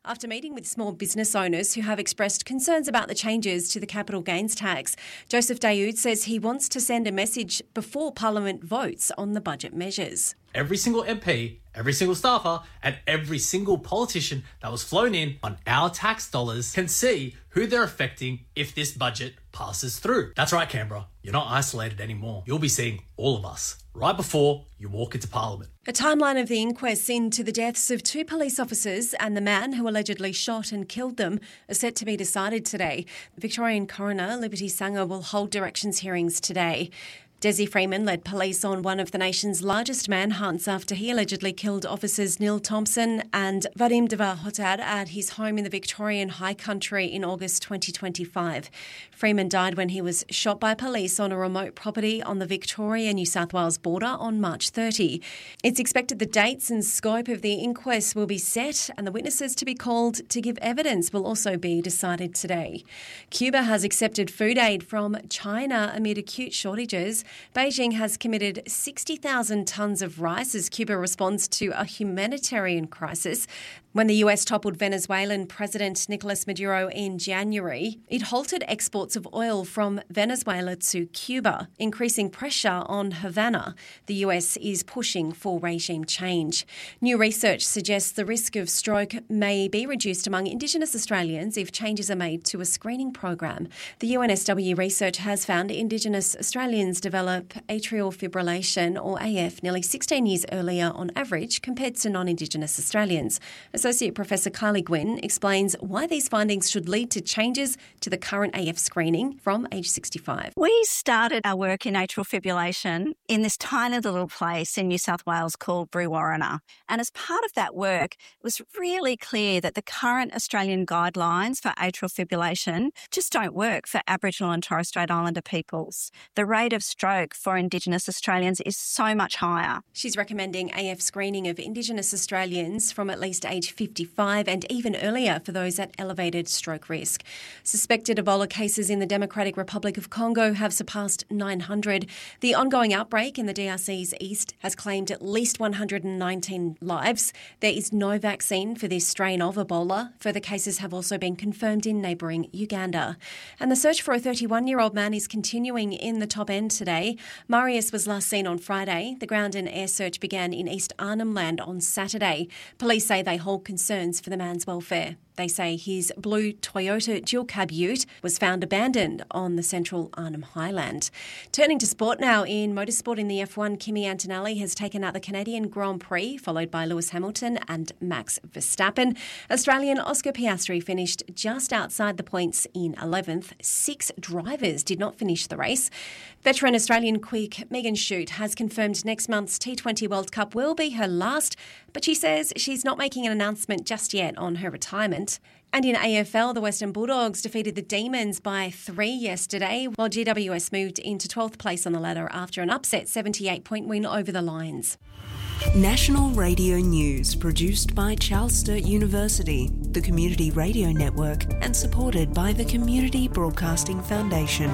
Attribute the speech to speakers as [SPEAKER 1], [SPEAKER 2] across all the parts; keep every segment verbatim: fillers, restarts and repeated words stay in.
[SPEAKER 1] after meeting with small business owners who have expressed concerns about the changes to the capital gains tax. Joseph Daoud says he wants to send a message before Parliament votes on the budget measures.
[SPEAKER 2] Every single M P, every single staffer and every single politician that was flown in on our tax dollars can see who they're affecting if this budget passes through. That's right, Canberra. You're not isolated anymore. You'll be seeing all of us right before you walk into Parliament.
[SPEAKER 1] A timeline of the inquests into the deaths of two police officers and the man who allegedly shot and killed them are set to be decided today. Victorian coroner Liberty Sanger will hold directions hearings today. Desi Freeman led police on one of the nation's largest manhunts after he allegedly killed officers Neil Thompson and Vadim Devar Hotad at his home in the Victorian High Country in August twenty twenty-five. Freeman died when he was shot by police on a remote property on the Victoria-New South Wales border on March thirtieth. It's expected the dates and scope of the inquest will be set and the witnesses to be called to give evidence will also be decided today. Cuba has accepted food aid from China amid acute shortages. Beijing has committed sixty thousand tonnes of rice as Cuba responds to a humanitarian crisis. When the U S toppled Venezuelan President Nicolas Maduro in January, it halted exports of oil from Venezuela to Cuba, increasing pressure on Havana. The U S is pushing for regime change. New research suggests the risk of stroke may be reduced among Indigenous Australians if changes are made to a screening program. The U N S W research has found Indigenous Australians develop atrial fibrillation, or A F, nearly sixteen years earlier on average compared to non-Indigenous Australians. Associate Professor Kylie Gwynn explains why these findings should lead to changes to the current A F screening from age sixty-five.
[SPEAKER 3] We started our work in atrial fibrillation in this tiny little place in New South Wales called Brewarrina. And as part of that work, it was really clear that the current Australian guidelines for atrial fibrillation just don't work for Aboriginal and Torres Strait Islander peoples. The rate of stroke for Indigenous Australians is so much higher.
[SPEAKER 1] She's recommending A F screening of Indigenous Australians from at least age fifty-five and even earlier for those at elevated stroke risk. Suspected Ebola cases in the Democratic Republic of Congo have surpassed nine hundred. The ongoing outbreak in the D R C's east has claimed at least one hundred nineteen lives. There is no vaccine for this strain of Ebola. Further cases have also been confirmed in neighbouring Uganda. And the search for a thirty-one-year-old man is continuing in the Top End today. Marius was last seen on Friday. The ground and air search began in East Arnhem Land on Saturday. Police say they hold concerns for the man's welfare. They say his blue Toyota dual cab ute was found abandoned on the central Arnhem Highland. Turning to sport now, in motorsport in the F one, Kimi Antonelli has taken out the Canadian Grand Prix, followed by Lewis Hamilton and Max Verstappen. Australian Oscar Piastri finished just outside the points in eleventh. Six drivers did not finish the race. Veteran Australian quick Megan Shute has confirmed next month's T twenty World Cup will be her last, but she says she's not making an announcement just yet on her retirement. And in A F L, the Western Bulldogs defeated the Demons by three yesterday, while G W S moved into twelfth place on the ladder after an upset seventy-eight point win over the Lions.
[SPEAKER 4] National Radio News, produced by Charles Sturt University, the Community Radio Network, and supported by the Community Broadcasting Foundation.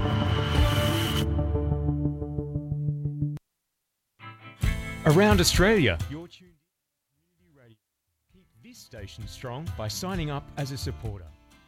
[SPEAKER 5] Around Australia, you're tuned in to Community Radio. Keep this station strong by signing up as a supporter.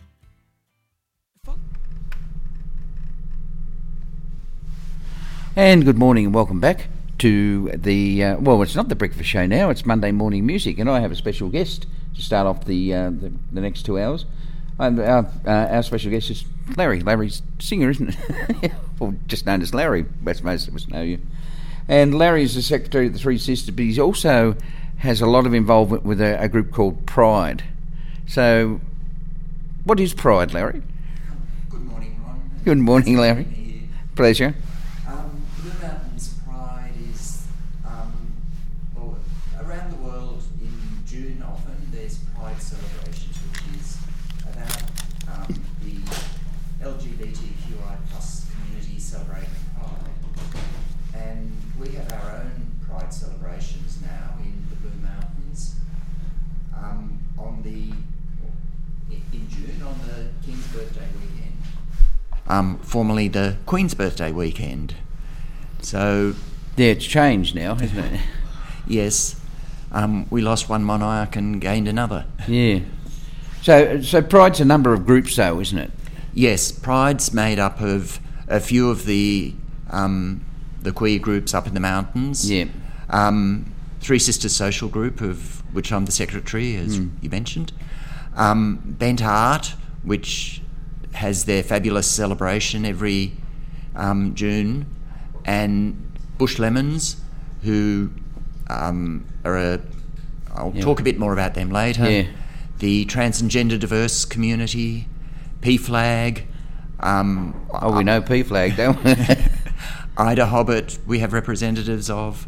[SPEAKER 6] And good morning and welcome back to the, uh, well, it's not the breakfast show now, it's Monday Morning Music, and I have a special guest to start off the uh, the, the next two hours. And our, uh, our special guest is Larry. Larry's singer, isn't it? Or just known as Larry, as most of us know you. And Larry is the secretary of the Three Sisters, but he also has a lot of involvement with a, a group called Pride. So, what is Pride, Larry?
[SPEAKER 7] Good morning, Ron.
[SPEAKER 6] Good morning, Larry. Pleasure.
[SPEAKER 7] Um, Blue Mountains Pride is, um, well, around the world in June often there's Pride celebrations, which is about um, the L G B T Q I plus community celebrating Pride. And we have our own Pride celebrations now in the Blue Mountains um, on the in June on the King's birthday weekend. Um, formerly the Queen's birthday weekend. So
[SPEAKER 6] yeah, it's changed now, hasn't it?
[SPEAKER 7] Yes. Um, we lost one monarch and gained another.
[SPEAKER 6] Yeah. So, so Pride's a number of groups, though, isn't it?
[SPEAKER 7] Yes, Pride's made up of a few of the um, the queer groups up in the mountains.
[SPEAKER 6] Yeah.
[SPEAKER 7] Um, Three Sisters Social Group, of which I'm the secretary, as mm. you mentioned. Um, Bent Art, which has their fabulous celebration every um, June, and Bush Lemons, who um, are a... I'll yeah. talk a bit more about them later.
[SPEAKER 6] Yeah.
[SPEAKER 7] The Trans and Gender Diverse Community, P FLAG. Um,
[SPEAKER 6] oh, we know P FLAG, don't we?
[SPEAKER 7] Ida Hobbit, we have representatives of.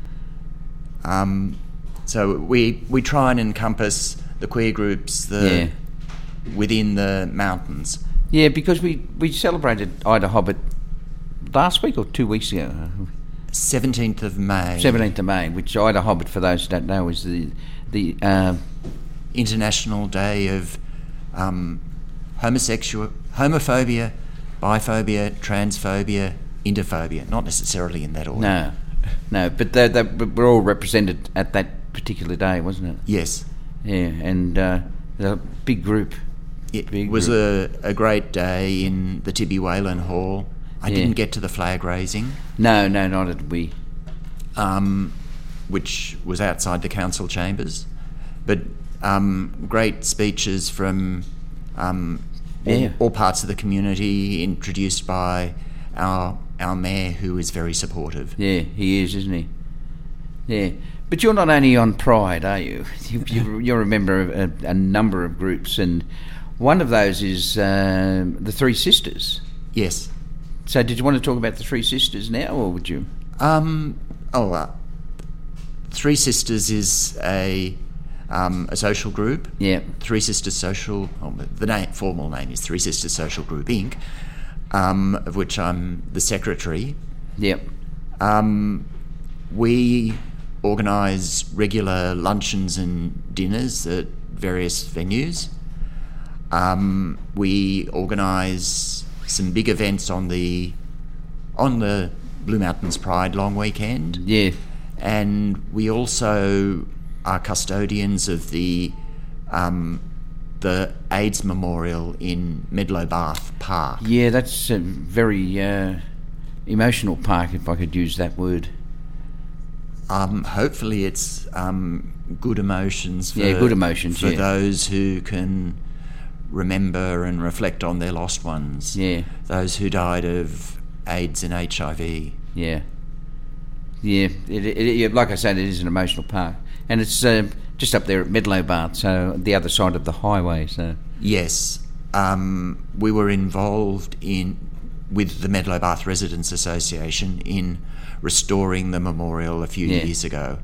[SPEAKER 7] Um, so we we try and encompass the queer groups the
[SPEAKER 6] yeah.
[SPEAKER 7] within the mountains.
[SPEAKER 6] Yeah, because we, we celebrated Ida Hobbit last week or two weeks ago.
[SPEAKER 7] seventeenth of May.
[SPEAKER 6] seventeenth of May, which Ida Hobbit, for those who don't know, is the the uh,
[SPEAKER 7] International Day of um, homosexual homophobia, biphobia, transphobia, interphobia. Not necessarily in that order.
[SPEAKER 6] No, no, but they, they were all represented at that particular day, wasn't it?
[SPEAKER 7] Yes.
[SPEAKER 6] Yeah, and uh, a big group.
[SPEAKER 7] It
[SPEAKER 6] big
[SPEAKER 7] was
[SPEAKER 6] group.
[SPEAKER 7] A, a great day in the Tibby Whalen Hall. I
[SPEAKER 6] Yeah.
[SPEAKER 7] didn't get to the flag raising.
[SPEAKER 6] No, no, not did we.
[SPEAKER 7] Um, which was outside the council chambers. But um, great speeches from um,
[SPEAKER 6] Yeah.
[SPEAKER 7] all, all parts of the community, introduced by our our mayor, who is very supportive.
[SPEAKER 6] Yeah, he is, isn't he? Yeah. But you're not only on Pride, are you? you, you you're a member of a, a number of groups, and one of those is um, the Three Sisters.
[SPEAKER 7] Yes.
[SPEAKER 6] So did you want to talk about the Three Sisters now, or would you?
[SPEAKER 7] Um, oh, uh, Three Sisters is a um, a social group.
[SPEAKER 6] Yeah.
[SPEAKER 7] Three Sisters Social. Oh, the name, formal name is Three Sisters Social Group Incorporated, um, of which I'm the secretary.
[SPEAKER 6] Yep.
[SPEAKER 7] Um, we organise regular luncheons and dinners at various venues. Um, we organise some big events on the on the Blue Mountains Pride long weekend.
[SPEAKER 6] Yeah.
[SPEAKER 7] And we also are custodians of the um, the AIDS Memorial in Medlow Bath Park.
[SPEAKER 6] Yeah, that's a very uh, emotional park, if I could use that word.
[SPEAKER 7] Um, hopefully it's um, good emotions for,
[SPEAKER 6] Yeah, good emotions,
[SPEAKER 7] for
[SPEAKER 6] yeah.
[SPEAKER 7] those who can remember and reflect on their lost ones.
[SPEAKER 6] Yeah.
[SPEAKER 7] Those who died of AIDS and H I V.
[SPEAKER 6] Yeah. Yeah, it, it, it, like I said, it is an emotional park. And it's uh, just up there at Medlow Bath, so the other side of the highway. So
[SPEAKER 7] Yes. Um, we were involved in with the Medlow Bath Residents Association in restoring the memorial a few
[SPEAKER 6] Yeah.
[SPEAKER 7] years ago.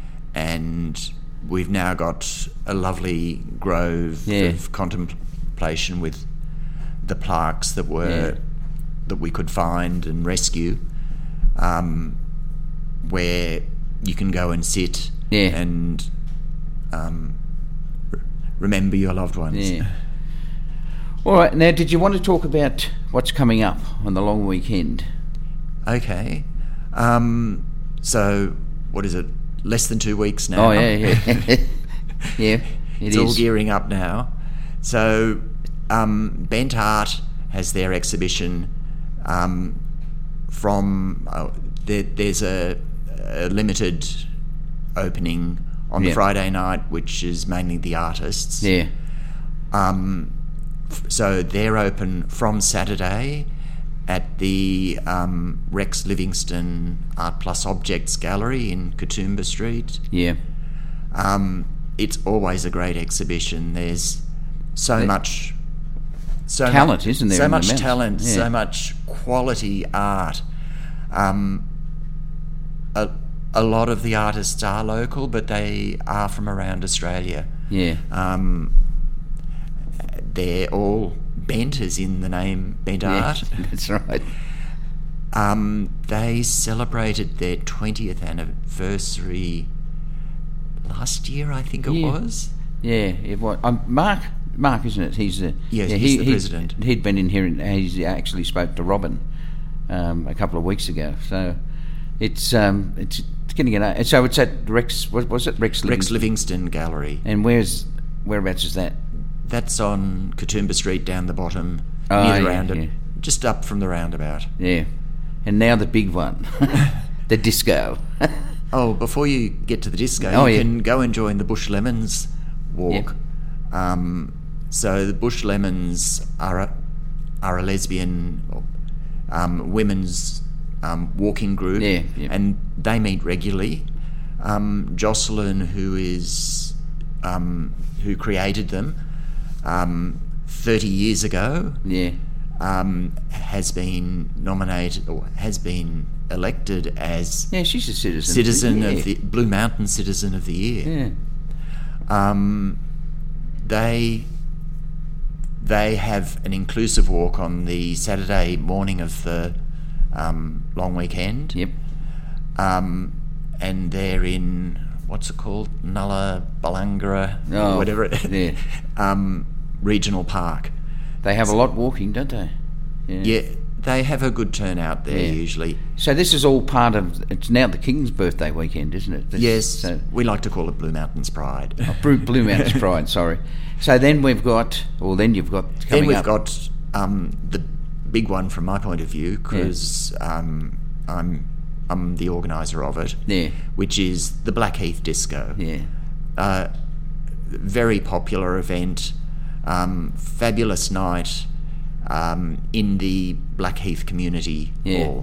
[SPEAKER 7] And we've now got a lovely grove
[SPEAKER 6] Yeah.
[SPEAKER 7] of contemplation with the plaques that were
[SPEAKER 6] Yeah.
[SPEAKER 7] that we could find and rescue, um, where you can go and sit
[SPEAKER 6] Yeah.
[SPEAKER 7] and um, re- remember your loved ones.
[SPEAKER 6] Yeah. All right, now did you want to talk about what's coming up on the long weekend?
[SPEAKER 7] Okay. Um, so, what is it? Less than two weeks now.
[SPEAKER 6] Oh, yeah, yeah. Yeah, it
[SPEAKER 7] it's
[SPEAKER 6] is.
[SPEAKER 7] all gearing up now. So, um, Bent Art has their exhibition um, from... Oh, there, there's a, a limited opening on
[SPEAKER 6] Yeah.
[SPEAKER 7] the Friday night, which is mainly the artists.
[SPEAKER 6] Yeah.
[SPEAKER 7] Um, f- so they're open from Saturday at the um, Rex Livingston Art Plus Objects Gallery in Katoomba Street.
[SPEAKER 6] Yeah.
[SPEAKER 7] Um, it's always a great exhibition. There's so
[SPEAKER 6] There-
[SPEAKER 7] much so
[SPEAKER 6] Talent,
[SPEAKER 7] mu-
[SPEAKER 6] isn't there,
[SPEAKER 7] So
[SPEAKER 6] in the
[SPEAKER 7] much
[SPEAKER 6] mountains?
[SPEAKER 7] talent,
[SPEAKER 6] Yeah.
[SPEAKER 7] so much quality art. Um, a, a lot of the artists are local, but they are from around Australia.
[SPEAKER 6] Yeah.
[SPEAKER 7] Um, they're all bent, as in the name Bent
[SPEAKER 6] Yeah,
[SPEAKER 7] Art.
[SPEAKER 6] that's right.
[SPEAKER 7] Um, they celebrated their twentieth anniversary last year, I think it
[SPEAKER 6] Yeah.
[SPEAKER 7] was.
[SPEAKER 6] Yeah, it was. Um, Mark, Mark, isn't it? He's the
[SPEAKER 7] Yes,
[SPEAKER 6] yeah,
[SPEAKER 7] he's
[SPEAKER 6] he,
[SPEAKER 7] the
[SPEAKER 6] he'd-
[SPEAKER 7] president.
[SPEAKER 6] He'd been in here and he's actually spoke to Robin um, a couple of weeks ago. So it's um, it's, it's getting it. And so it's at Rex. What was it? Rex Livingston.
[SPEAKER 7] Rex Livingston Gallery.
[SPEAKER 6] And where's whereabouts is that?
[SPEAKER 7] that's on Katoomba Street down the bottom,
[SPEAKER 6] Oh,
[SPEAKER 7] near the
[SPEAKER 6] yeah,
[SPEAKER 7] roundabout,
[SPEAKER 6] yeah.
[SPEAKER 7] just up from the roundabout.
[SPEAKER 6] Yeah. And now the big one, the disco.
[SPEAKER 7] Oh, before you get to the disco,
[SPEAKER 6] Oh,
[SPEAKER 7] you
[SPEAKER 6] yeah.
[SPEAKER 7] can go and join the Bush Lemons walk. Um, so the Bush Lemons are a, are a lesbian um, women's um, walking group,
[SPEAKER 6] Yeah, yeah.
[SPEAKER 7] and they meet regularly. Um, Jocelyn, who is um, who created them um, thirty years ago,
[SPEAKER 6] Yeah.
[SPEAKER 7] um, has been nominated or has been elected as
[SPEAKER 6] Yeah, she's a citizen.
[SPEAKER 7] Citizen
[SPEAKER 6] yeah.
[SPEAKER 7] of the Blue Mountain Citizen of the Year.
[SPEAKER 6] Yeah.
[SPEAKER 7] Um, they they have an inclusive walk on the Saturday morning of the um, long weekend.
[SPEAKER 6] Yep.
[SPEAKER 7] Um, and they're in what's it called, Nulla Balangara,
[SPEAKER 6] Oh,
[SPEAKER 7] whatever it
[SPEAKER 6] yeah.
[SPEAKER 7] um, regional park.
[SPEAKER 6] They have a lot walking, don't they?
[SPEAKER 7] Yeah, they have a good turnout there
[SPEAKER 6] Yeah.
[SPEAKER 7] usually.
[SPEAKER 6] So this is all part of. It's now the King's birthday weekend, isn't it? This-
[SPEAKER 7] Yes,
[SPEAKER 6] So,
[SPEAKER 7] we like to call it Blue Mountains Pride.
[SPEAKER 6] oh, Blue, Blue Mountains Pride. Sorry. So then we've got. Well, then you've got coming
[SPEAKER 7] Then we've
[SPEAKER 6] up.
[SPEAKER 7] got um, the big one from my point of view, because um, I'm I'm the organizer of it.
[SPEAKER 6] Yeah.
[SPEAKER 7] Which is the Blackheath Disco.
[SPEAKER 6] Yeah.
[SPEAKER 7] Uh, very popular event, um, fabulous night um, in the Blackheath Community
[SPEAKER 6] Yeah.
[SPEAKER 7] Hall.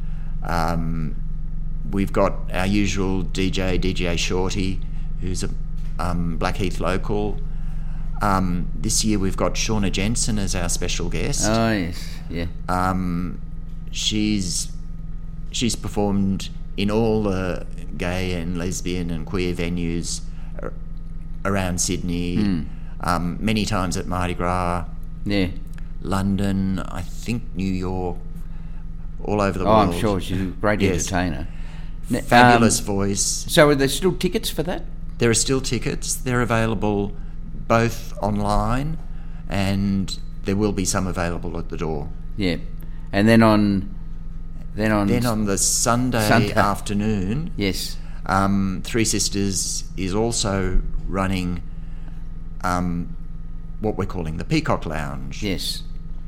[SPEAKER 7] Um, we've got our usual D J, D J Shorty, who's a um, Blackheath local. Um, this year we've got Shauna Jensen as our special guest.
[SPEAKER 6] Oh yes. Yeah.
[SPEAKER 7] Um, she's she's performed in all the gay and lesbian and queer venues ar- around Sydney,
[SPEAKER 6] Hmm.
[SPEAKER 7] um, many times at Mardi Gras,
[SPEAKER 6] Yeah.
[SPEAKER 7] London, I think New York, all over the
[SPEAKER 6] Oh,
[SPEAKER 7] world.
[SPEAKER 6] I'm sure she's a great
[SPEAKER 7] Yes.
[SPEAKER 6] entertainer. N-
[SPEAKER 7] Fabulous
[SPEAKER 6] um,
[SPEAKER 7] voice.
[SPEAKER 6] So are there still tickets for that?
[SPEAKER 7] There are still tickets. They're available both online, and there will be some available at the door.
[SPEAKER 6] Yeah. And then on. Then on.
[SPEAKER 7] Then on the Sunday,
[SPEAKER 6] Sunday.
[SPEAKER 7] afternoon,
[SPEAKER 6] Yes.
[SPEAKER 7] um, Three Sisters is also running um, what we're calling the Peacock Lounge.
[SPEAKER 6] Yes.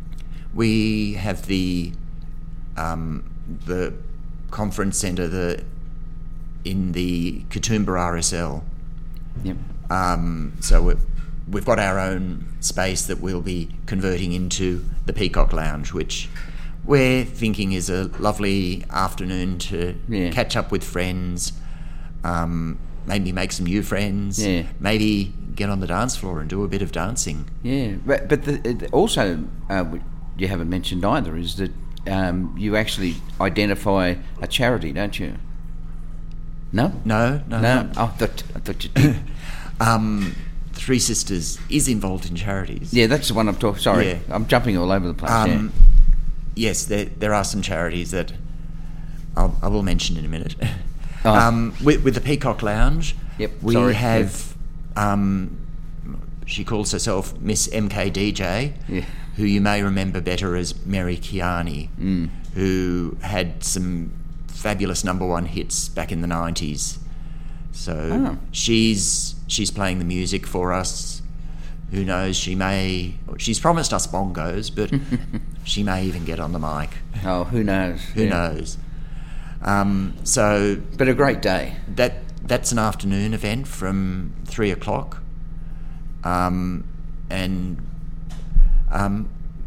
[SPEAKER 7] We have the um, the conference centre the in the Katoomba R S L.
[SPEAKER 6] Yep.
[SPEAKER 7] Um, so we're, we've got our own space that we'll be converting into the Peacock Lounge, which we're thinking is a lovely afternoon to
[SPEAKER 6] Yeah.
[SPEAKER 7] catch up with friends, um, maybe make some new friends,
[SPEAKER 6] Yeah.
[SPEAKER 7] maybe get on the dance floor and do a bit of dancing.
[SPEAKER 6] Yeah, but but the, it also uh, what you haven't mentioned either is that um, you actually identify a charity, don't you? No,
[SPEAKER 7] No, no,
[SPEAKER 6] no.
[SPEAKER 7] no.
[SPEAKER 6] I thought I thought you did.
[SPEAKER 7] Um, Three Sisters is involved in charities.
[SPEAKER 6] Yeah, that's the one I'm talking. Sorry,
[SPEAKER 7] Yeah.
[SPEAKER 6] I'm jumping all over the place.
[SPEAKER 7] Um, yes, there there are some charities that I'll, I will mention in a minute.
[SPEAKER 6] Oh.
[SPEAKER 7] Um, with, with the Peacock Lounge,
[SPEAKER 6] Yep,
[SPEAKER 7] we
[SPEAKER 6] sorry,
[SPEAKER 7] have. Um, she calls herself Miss M K D J,
[SPEAKER 6] Yeah.
[SPEAKER 7] who you may remember better as Mary Kiani,
[SPEAKER 6] Mm.
[SPEAKER 7] who had some fabulous number one hits back in the nineties. So
[SPEAKER 6] Oh.
[SPEAKER 7] she's she's playing the music for us. Who knows? She may. She's promised us bongos, but she may even get on the mic.
[SPEAKER 6] yeah. Oh, who knows?
[SPEAKER 7] Who
[SPEAKER 6] Yeah.
[SPEAKER 7] knows? Um, so
[SPEAKER 6] But a great day.
[SPEAKER 7] that that's an afternoon event from three o'clock, um, and um,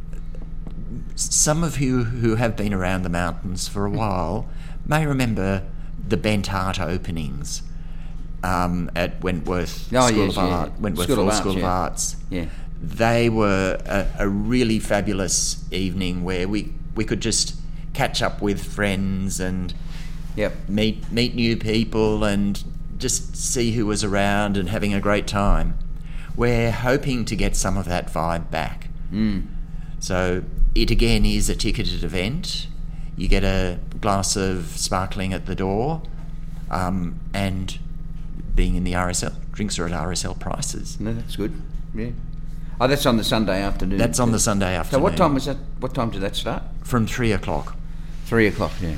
[SPEAKER 7] some of you who have been around the mountains for a while may remember the Bent Art openings um, at Wentworth
[SPEAKER 6] Oh,
[SPEAKER 7] School
[SPEAKER 6] yes,
[SPEAKER 7] of
[SPEAKER 6] yeah.
[SPEAKER 7] Art, Wentworth
[SPEAKER 6] School of
[SPEAKER 7] Hall
[SPEAKER 6] Arts,
[SPEAKER 7] School of
[SPEAKER 6] yeah.
[SPEAKER 7] Arts.
[SPEAKER 6] Yeah.
[SPEAKER 7] They were a, a really fabulous evening where we, we could just catch up with friends and
[SPEAKER 6] Yep.
[SPEAKER 7] meet meet new people and just see who was around and having a great time. We're hoping to get some of that vibe back.
[SPEAKER 6] Mm.
[SPEAKER 7] So it again is a ticketed event. You get a glass of sparkling at the door, um, and being in the R S L, drinks are at R S L prices.
[SPEAKER 6] No, that's good. Yeah. Oh, that's on the Sunday afternoon.
[SPEAKER 7] That's on the Sunday
[SPEAKER 6] So
[SPEAKER 7] afternoon.
[SPEAKER 6] what time was that? What time did that start?
[SPEAKER 7] From three o'clock.
[SPEAKER 6] Three o'clock. Yeah.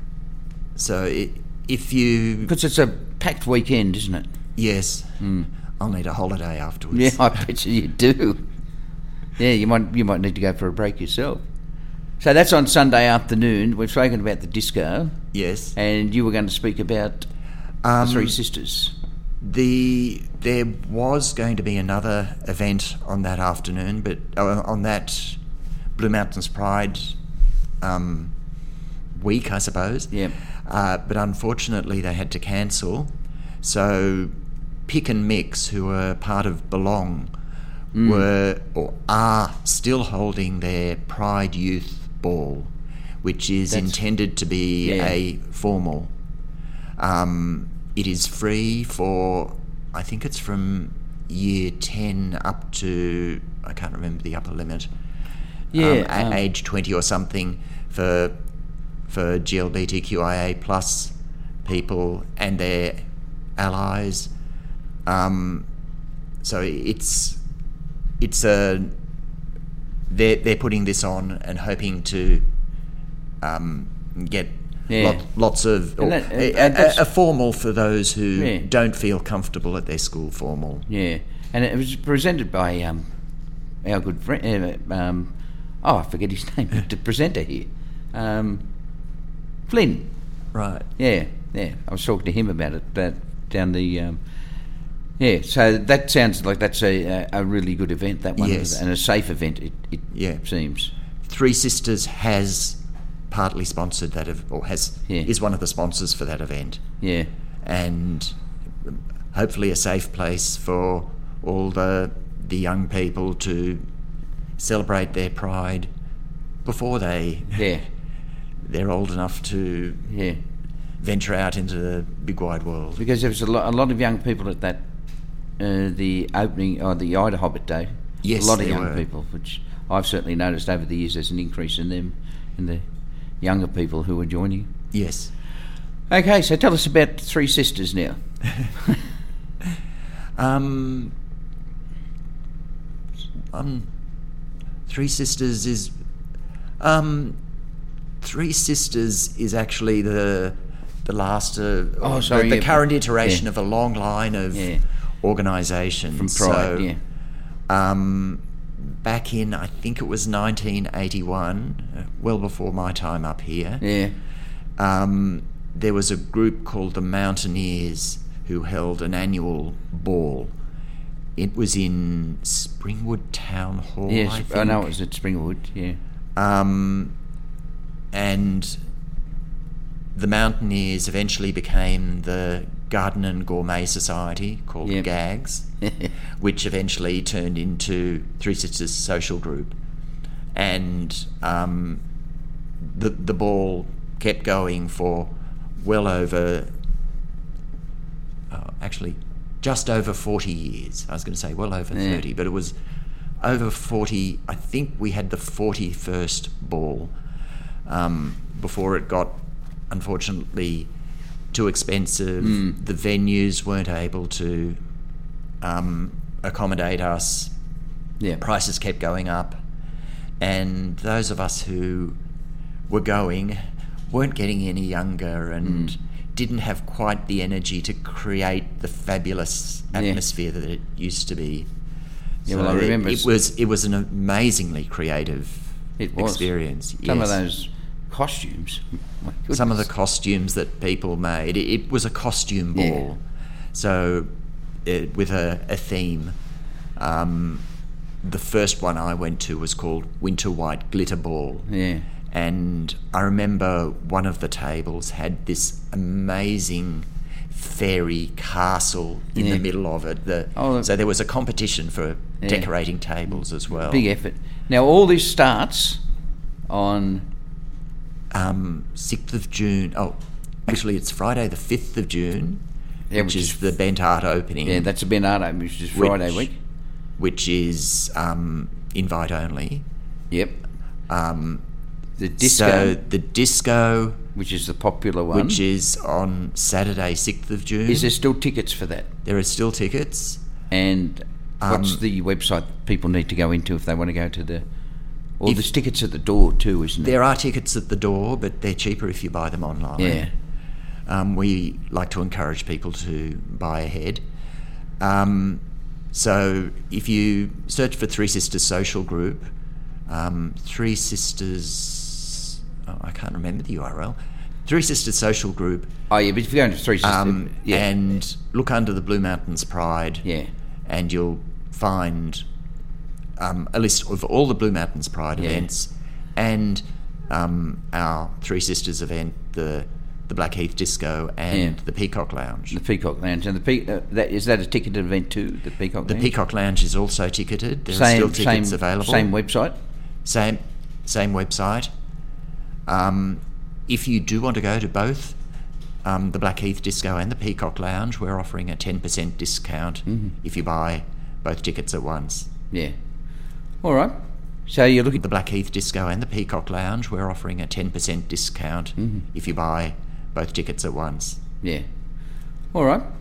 [SPEAKER 7] So it, if you
[SPEAKER 6] Because it's a packed weekend, isn't it?
[SPEAKER 7] yes,
[SPEAKER 6] Mm.
[SPEAKER 7] I'll need a holiday afterwards.
[SPEAKER 6] Yeah, I bet you, you do. Yeah, you might you might need to go for a break yourself. So that's on Sunday afternoon. We've spoken about the disco.
[SPEAKER 7] Yes.
[SPEAKER 6] And you were going to speak about
[SPEAKER 7] Um,
[SPEAKER 6] the Three Sisters.
[SPEAKER 7] The there was going to be another event on that afternoon, but uh, on that Blue Mountains Pride um, week, I suppose.
[SPEAKER 6] Yeah.
[SPEAKER 7] Uh, but unfortunately, they had to cancel. So Pick and Mix, who were part of Belong, mm. were or are still holding their Pride Youth Ball, which is
[SPEAKER 6] That's,
[SPEAKER 7] intended to be
[SPEAKER 6] yeah.
[SPEAKER 7] a formal. Um, it is free for, I think it's from year ten up to, I can't remember the upper limit,
[SPEAKER 6] yeah,
[SPEAKER 7] um, at
[SPEAKER 6] um,
[SPEAKER 7] age twenty or something for for G L B T Q I A plus people and their allies. Um, so it's it's a they're they're putting this on and hoping to um, get
[SPEAKER 6] Yeah.
[SPEAKER 7] lot, lots of or
[SPEAKER 6] that-
[SPEAKER 7] a,
[SPEAKER 6] and that's-
[SPEAKER 7] a, a formal for those who
[SPEAKER 6] Yeah.
[SPEAKER 7] don't feel comfortable at their school formal.
[SPEAKER 6] Yeah, and it was presented by um, our good friend. Uh, um, oh, I forget his name. The presenter here, um, Flynn.
[SPEAKER 7] Right.
[SPEAKER 6] Yeah, yeah. I was talking to him about it. That down the. Um, yeah, so that sounds like that's a, a really good event. That one,
[SPEAKER 7] Yes.
[SPEAKER 6] and a safe event. It, it
[SPEAKER 7] Yeah.
[SPEAKER 6] seems.
[SPEAKER 7] Three Sisters has partly sponsored that, ev- or has
[SPEAKER 6] Yeah.
[SPEAKER 7] is one of the sponsors for that event,
[SPEAKER 6] Yeah,
[SPEAKER 7] and hopefully a safe place for all the the young people to celebrate their pride before they
[SPEAKER 6] yeah,
[SPEAKER 7] they're old enough to
[SPEAKER 6] yeah.
[SPEAKER 7] venture out into the big wide world.
[SPEAKER 6] Because there was a lot, a lot of young people at that uh, the opening or the Ida Hobbit Day.
[SPEAKER 7] Yes,
[SPEAKER 6] a lot of
[SPEAKER 7] there
[SPEAKER 6] young
[SPEAKER 7] were.
[SPEAKER 6] people, which I've certainly noticed over the years. There's an increase in them, in the younger people who are joining.
[SPEAKER 7] Yes.
[SPEAKER 6] Okay, so tell us about Three Sisters now.
[SPEAKER 7] Um, um, Three Sisters is um, Three Sisters is actually the the last uh,
[SPEAKER 6] Oh,
[SPEAKER 7] or
[SPEAKER 6] sorry,
[SPEAKER 7] the, the
[SPEAKER 6] yeah,
[SPEAKER 7] current iteration
[SPEAKER 6] yeah.
[SPEAKER 7] of a long line of
[SPEAKER 6] Yeah.
[SPEAKER 7] organisations
[SPEAKER 6] From Pride,
[SPEAKER 7] So,
[SPEAKER 6] yeah.
[SPEAKER 7] Um, back in I think it was nineteen eighty-one, uh, well before my time up here.
[SPEAKER 6] Yeah,
[SPEAKER 7] Um, there was a group called the Mountaineers who held an annual ball. It was in Springwood Town Hall,
[SPEAKER 6] yes,
[SPEAKER 7] I
[SPEAKER 6] I,
[SPEAKER 7] think.
[SPEAKER 6] know it was at Springwood. Yeah,
[SPEAKER 7] Um, and the Mountaineers eventually became the Garden and Gourmet Society, called
[SPEAKER 6] Yep.
[SPEAKER 7] GAGS, which eventually turned into Three Sisters Social Group. And um, the the ball kept going for well over, uh, actually, just over forty years. I was going to say well over
[SPEAKER 6] Yeah.
[SPEAKER 7] thirty, but it was over forty. I think we had the forty-first ball um, before it got, unfortunately, too expensive.
[SPEAKER 6] Mm.
[SPEAKER 7] The venues weren't able to um, accommodate us.
[SPEAKER 6] yeah,
[SPEAKER 7] Prices kept going up, and those of us who were going weren't getting any younger and
[SPEAKER 6] Mm.
[SPEAKER 7] didn't have quite the energy to create the fabulous
[SPEAKER 6] Yeah.
[SPEAKER 7] atmosphere that it used to be.
[SPEAKER 6] Yeah, well, I
[SPEAKER 7] it-
[SPEAKER 6] remember
[SPEAKER 7] it,
[SPEAKER 6] s-
[SPEAKER 7] was it was an amazingly creative
[SPEAKER 6] it was
[SPEAKER 7] experience.
[SPEAKER 6] Some
[SPEAKER 7] yes.
[SPEAKER 6] of those costumes. My
[SPEAKER 7] Some of the
[SPEAKER 6] goodness.
[SPEAKER 7] costumes that people made. It, it was a costume
[SPEAKER 6] Yeah.
[SPEAKER 7] ball, so it, with a, a theme. Um, the first one I went to was called Winter White Glitter Ball.
[SPEAKER 6] Yeah,
[SPEAKER 7] And I remember one of the tables had this amazing fairy castle in
[SPEAKER 6] Yeah.
[SPEAKER 7] the middle of it. The,
[SPEAKER 6] Oh,
[SPEAKER 7] so there was a competition for
[SPEAKER 6] Yeah.
[SPEAKER 7] decorating tables as well.
[SPEAKER 6] big effort. Now all this starts on.
[SPEAKER 7] Um, sixth of June. Oh, actually, it's Friday the fifth of June,
[SPEAKER 6] Yeah,
[SPEAKER 7] which,
[SPEAKER 6] which
[SPEAKER 7] is
[SPEAKER 6] is-
[SPEAKER 7] the Bent Art opening.
[SPEAKER 6] Yeah, that's a Bernardo, which is Friday
[SPEAKER 7] which,
[SPEAKER 6] week.
[SPEAKER 7] Which is um, invite only.
[SPEAKER 6] Yep.
[SPEAKER 7] Um,
[SPEAKER 6] The disco,
[SPEAKER 7] So the disco,
[SPEAKER 6] which is the popular one.
[SPEAKER 7] which is on Saturday, sixth of June.
[SPEAKER 6] Is there still tickets for that?
[SPEAKER 7] There are still tickets.
[SPEAKER 6] And what's
[SPEAKER 7] Um,
[SPEAKER 6] the website people need to go into if they want to go to the... Or
[SPEAKER 7] If-
[SPEAKER 6] there's tickets at the door too, isn't there?
[SPEAKER 7] There are tickets at the door, but they're cheaper if you buy them online.
[SPEAKER 6] Yeah.
[SPEAKER 7] Um, we like to encourage people to buy ahead. Um, So if you search for Three Sisters Social Group, um, Three Sisters, oh, I can't remember the U R L, Three Sisters Social Group.
[SPEAKER 6] Oh yeah, but if you go into Three Sisters,
[SPEAKER 7] um,
[SPEAKER 6] yeah.
[SPEAKER 7] and look under the Blue Mountains Pride,
[SPEAKER 6] yeah.
[SPEAKER 7] and you'll find um, a list of all the Blue Mountains Pride
[SPEAKER 6] Yeah.
[SPEAKER 7] events, and um, our Three Sisters event, the the Blackheath Disco and
[SPEAKER 6] Yeah.
[SPEAKER 7] the Peacock Lounge.
[SPEAKER 6] The Peacock Lounge. And the Pe- uh, that, is that a ticketed event too, the Peacock
[SPEAKER 7] The
[SPEAKER 6] Lounge?
[SPEAKER 7] Peacock Lounge is also ticketed. There
[SPEAKER 6] same,
[SPEAKER 7] are still tickets
[SPEAKER 6] same,
[SPEAKER 7] available.
[SPEAKER 6] Same website?
[SPEAKER 7] Same, same website. Um, if you do want to go to both um, the Blackheath Disco and the Peacock Lounge, we're offering a ten percent discount
[SPEAKER 6] Mm-hmm.
[SPEAKER 7] if you buy both tickets at once.
[SPEAKER 6] Yeah. All right. So you're looking...
[SPEAKER 7] The Blackheath Disco and the Peacock Lounge, we're offering a ten percent discount
[SPEAKER 6] Mm-hmm.
[SPEAKER 7] if you buy both tickets at once.
[SPEAKER 6] Yeah. All right.